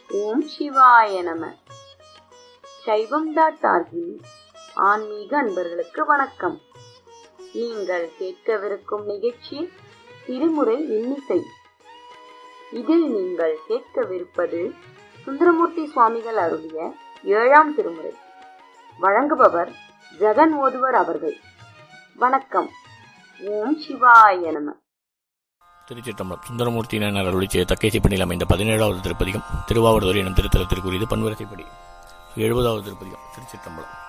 ஓம் சிவாய நம. சைவம்.org ஆன்மீக அன்பர்களுக்கு வணக்கம். நீங்கள் கேட்கவிருக்கும் நிகழ்ச்சி திருமுறை இன்னிசை. இதில் நீங்கள் கேட்கவிருப்பது சுந்தரமூர்த்தி சுவாமிகள் அருளிய 7ஆம் திருமுறை. வழங்குபவர் ஜெகன் ஓதுவர் அவர்கள். வணக்கம். ஓம் சிவாய நம. திருச்சிற்றம்பலம். சுந்தரமூர்த்தியினர் அருளி செய்த தக்கேசிப்பணியில் அமைந்த 17வது திருப்பதிகம் திருவாவடுதுறை எனும் திருத்தலத்திற்குரியது. பன்வரிசைப்படி 70வது திருப்பதிகம். திருச்சிற்றம்பலம்.